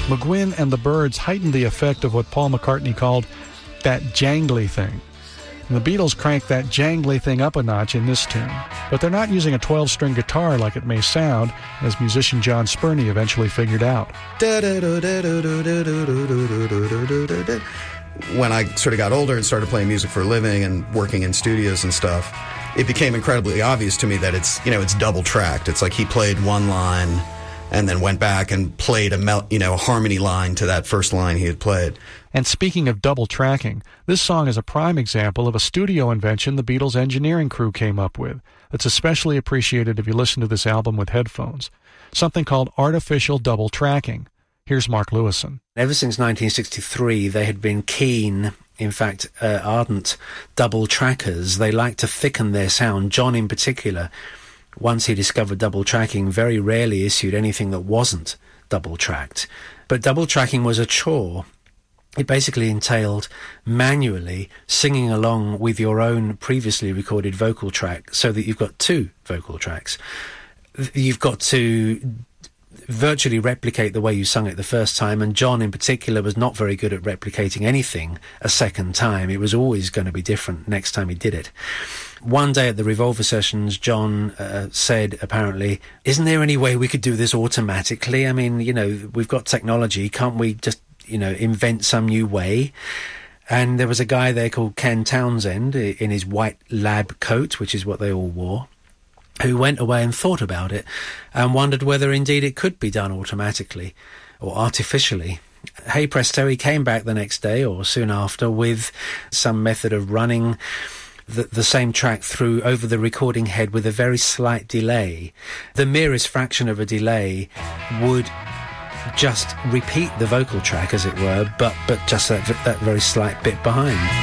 McGuinn and the Byrds heightened the effect of what Paul McCartney called that jangly thing. And the Beatles cranked that jangly thing up a notch in this tune. But they're not using a 12-string guitar like it may sound, as musician John Spurney eventually figured out. When I sort of got older and started playing music for a living and working in studios and stuff, it became incredibly obvious to me that it's double-tracked. It's like he played one line and then went back and played a harmony line to that first line he had played. And speaking of double tracking, this song is a prime example of a studio invention the Beatles' engineering crew came up with that's especially appreciated if you listen to this album with headphones. Something called artificial double tracking. Here's Mark Lewison. Ever since 1963, they had been keen, in fact, ardent double trackers. They liked to thicken their sound. John in particular, once he discovered double tracking, very rarely issued anything that wasn't double tracked. But double tracking was a chore. It basically entailed manually singing along with your own previously recorded vocal track so that you've got two vocal tracks. You've got to virtually replicate the way you sung it the first time, and John in particular was not very good at replicating anything a second time. It was always going to be different next time he did it. One day at the Revolver sessions, John said, apparently, isn't there any way we could do this automatically? I mean, we've got technology, can't we just invent some new way? And there was a guy there called Ken Townsend in his white lab coat, which is what they all wore, who went away and thought about it and wondered whether indeed it could be done automatically or artificially. Hey presto, he came back the next day or soon after with some method of running the same track through over the recording head with a very slight delay. The merest fraction of a delay would just repeat the vocal track, as it were, but just that very slight bit behind.